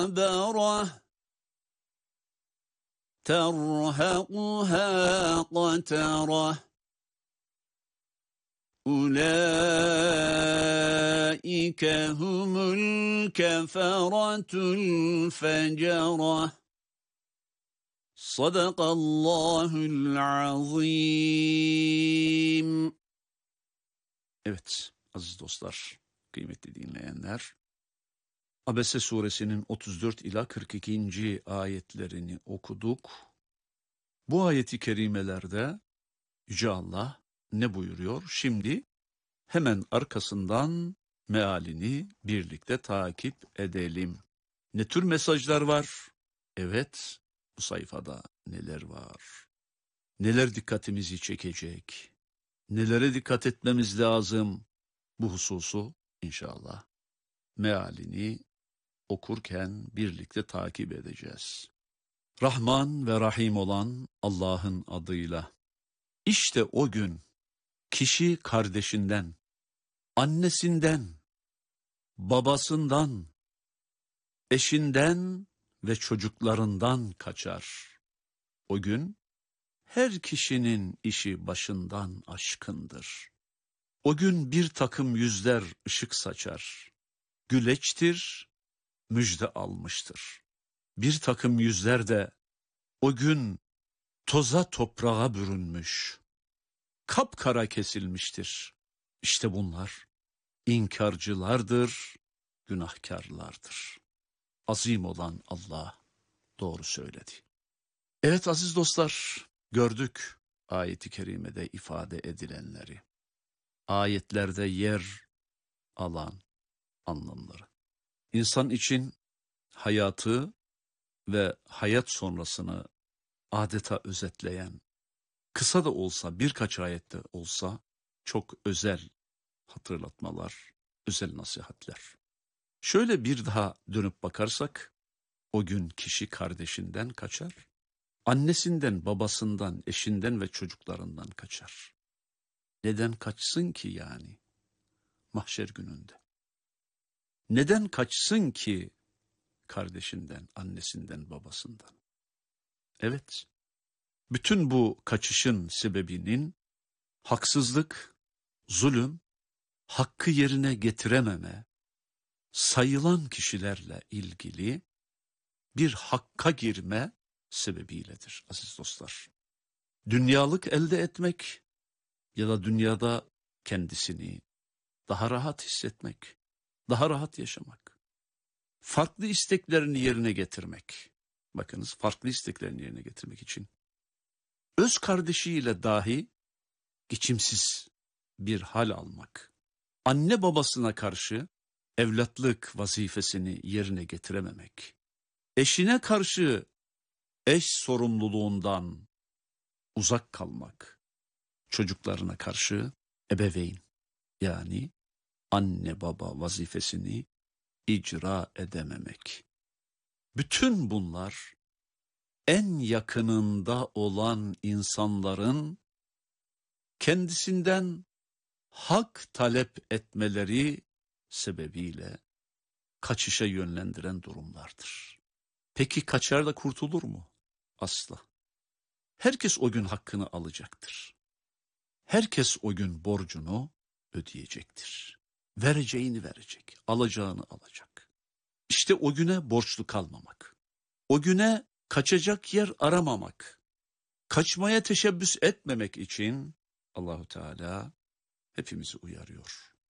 برة ترهقها قترة أولئك هم الكفرة الفجرة صدق الله العظيم. Evet aziz dostlar, kıymetli dinleyenler, Abese suresinin 34 ila 42. ayetlerini okuduk. Bu ayeti kerimelerde Yüce Allah ne buyuruyor? Şimdi hemen arkasından mealini birlikte takip edelim. Ne tür mesajlar var? Evet, bu sayfada neler var? Neler dikkatimizi çekecek? Nelere dikkat etmemiz lazım? Bu hususu inşallah mealini okurken birlikte takip edeceğiz. Rahman ve Rahim olan Allah'ın adıyla. İşte o gün kişi kardeşinden, annesinden, babasından, eşinden ve çocuklarından kaçar. O gün her kişinin işi başından aşkındır. O gün bir takım yüzler ışık saçar. Güleçtir, müjde almıştır. Bir takım yüzler de o gün toza toprağa bürünmüş, kapkara kesilmiştir. İşte bunlar inkarcılardır, günahkarlardır. Azim olan Allah doğru söyledi. Evet aziz dostlar, gördük ayeti kerimede ifade edilenleri. Ayetlerde yer alan anlamları. İnsan için hayatı ve hayat sonrasını adeta özetleyen, kısa da olsa birkaç ayette olsa çok özel hatırlatmalar, özel nasihatler. Şöyle bir daha dönüp bakarsak, o gün kişi kardeşinden kaçar, annesinden, babasından, eşinden ve çocuklarından kaçar. Neden kaçsın ki yani mahşer gününde? Neden kaçsın ki kardeşinden, annesinden, babasından? Evet, bütün bu kaçışın sebebinin haksızlık, zulüm, hakkı yerine getirememe, sayılan kişilerle ilgili bir hakka girme sebebiyledir aziz dostlar. Dünyalık elde etmek ya da dünyada kendisini daha rahat hissetmek, daha rahat yaşamak, farklı isteklerini yerine getirmek. Bakınız, farklı isteklerini yerine getirmek için öz kardeşiyle dahi geçimsiz bir hal almak, anne babasına karşı evlatlık vazifesini yerine getirememek, eşine karşı eş sorumluluğundan uzak kalmak, çocuklarına karşı ebeveyn yani anne baba vazifesini icra edememek. Bütün bunlar en yakınında olan insanların kendisinden hak talep etmeleri sebebiyle kaçışa yönlendiren durumlardır. Peki kaçar da kurtulur mu? Asla. Herkes o gün hakkını alacaktır. Herkes o gün borcunu ödeyecektir. Vereceğini verecek, alacağını alacak. İşte o güne borçlu kalmamak. O güne kaçacak yer aramamak. Kaçmaya teşebbüs etmemek için Allahu Teala hepimizi uyarıyor.